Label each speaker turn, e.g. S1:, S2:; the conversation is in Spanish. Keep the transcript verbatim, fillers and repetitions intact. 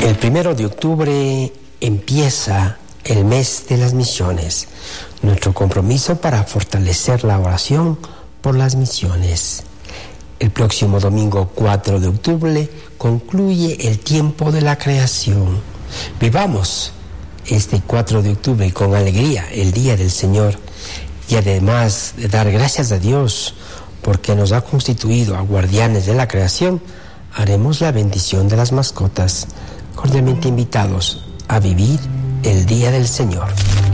S1: El primero de octubre empieza el mes de las misiones, nuestro compromiso para fortalecer la oración por las misiones. El próximo domingo cuatro de octubre concluye el tiempo de la creación. Vivamos este cuatro de octubre con alegría, el Día del Señor, y además de dar gracias a Dios porque nos ha constituido a guardianes de la creación, haremos la bendición de las mascotas. Cordialmente invitados a vivir el Día del Señor.